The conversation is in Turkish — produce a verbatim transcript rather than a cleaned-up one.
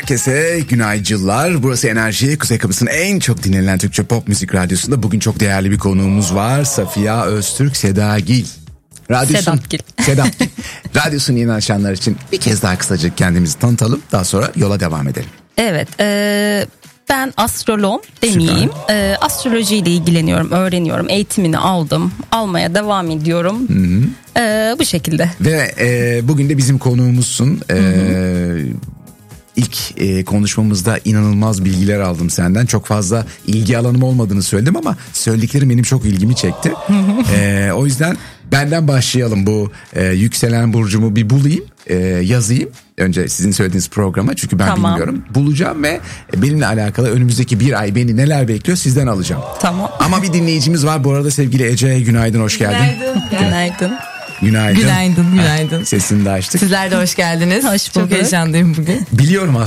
Herkese günaydınlar. Burası Enerji, Kuzey Kıbrıs'ın en çok dinlenen Türkçe pop müzik radyosunda. Bugün çok değerli bir konuğumuz var. Safiye Öztürk Sedagil. Radyosun, Sedatgil. Sedatgil. Radyosunu yeni açanlar için bir kez daha kısaca kendimizi tanıtalım. Daha sonra yola devam edelim. Evet, e, ben astrolog demeyeyim. E, astrolojiyle ilgileniyorum, öğreniyorum, eğitimini aldım, almaya devam ediyorum. Hı hı. E, bu şekilde. Ve e, bugün de bizim konuğumuzsun. E, hı hı. İlk e, konuşmamızda inanılmaz bilgiler aldım senden. Çok fazla ilgi alanım olmadığını söyledim ama söylediklerim benim çok ilgimi çekti. e, o yüzden benden başlayalım. Bu e, yükselen burcumu bir bulayım, e, yazayım. Önce sizin söylediğiniz programa, çünkü ben tamam. bilmiyorum. Bulacağım ve benimle alakalı önümüzdeki bir ay beni neler bekliyor sizden alacağım. Tamam. Ama bir dinleyicimiz var bu arada, sevgili Ece. Günaydın, hoş geldin. Günaydın. Günaydın. Günaydın. Günaydın, günaydın. Sesini de açtık. Sizler de hoş geldiniz. Hoş bulduk. Çok heyecanlıyım bugün. Biliyorum